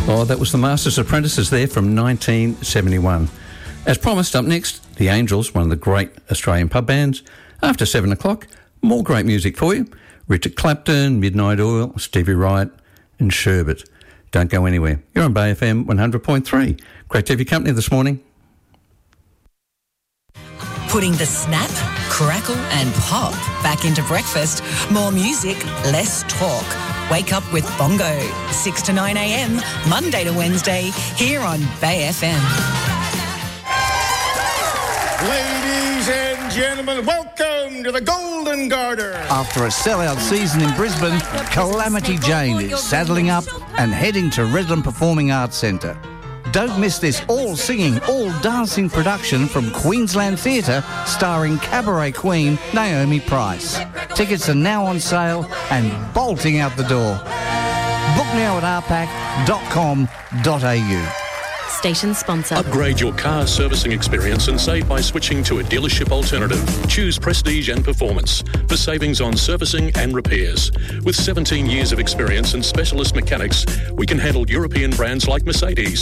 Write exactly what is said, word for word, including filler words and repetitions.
Oh, that was the Masters Apprentices there from nineteen seventy-one. As promised, up next, The Angels, one of the great Australian pub bands. After seven o'clock, more great music for you. Richard Clapton, Midnight Oil, Stevie Wright and Sherbet. Don't go anywhere. You're on Bay F M one hundred point three. Great to have your company this morning. Putting the snap, crackle and pop back into breakfast. More music, less talk. Wake up with Bongo, six to nine a.m, Monday to Wednesday, here on Bay F M. Ladies and gentlemen, welcome to the Golden Garter. After a sellout season in Brisbane, Calamity Jane is saddling up and heading to Redland Performing Arts Centre. Don't miss this all-singing, all-dancing production from Queensland Theatre starring cabaret queen Naomi Price. Tickets are now on sale and bolting out the door. Book now at r pac dot com dot a u. Station sponsor. Upgrade your car servicing experience and save by switching to a dealership alternative. Choose Prestige and Performance for savings on servicing and repairs. With seventeen years of experience and specialist mechanics, we can handle European brands like Mercedes,